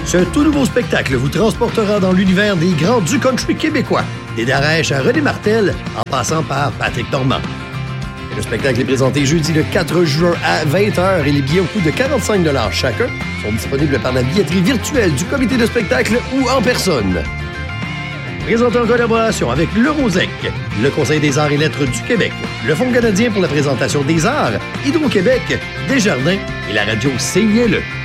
Ce tout nouveau spectacle vous transportera dans l'univers des grands du country québécois, des Darèches à René Martel, en passant par Patrick Normand. Le spectacle est présenté jeudi le 4 juin à 20h et les billets au coût de 45 $ chacun sont disponibles par la billetterie virtuelle du comité de spectacle ou en personne. Présenté en collaboration avec le Rosec, le Conseil des arts et lettres du Québec, le Fonds canadien pour la présentation des arts, Hydro-Québec, Desjardins et la radio CILE.